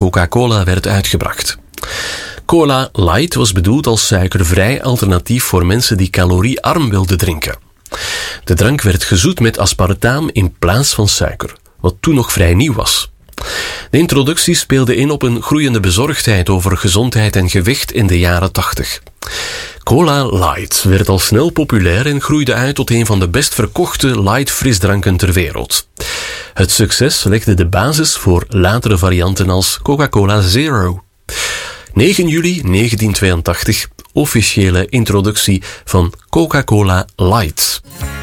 Coca-Cola werd uitgebracht. Cola Light was bedoeld als suikervrij alternatief voor mensen die caloriearm wilden drinken. De drank werd gezoet met aspartaam in plaats van suiker, wat toen nog vrij nieuw was. De introductie speelde in op een groeiende bezorgdheid over gezondheid en gewicht in de jaren 80. Cola Light werd al snel populair en groeide uit tot een van de best verkochte light frisdranken ter wereld. Het succes legde de basis voor latere varianten als Coca-Cola Zero. 9 juli 1982, officiële introductie van Coca-Cola Light.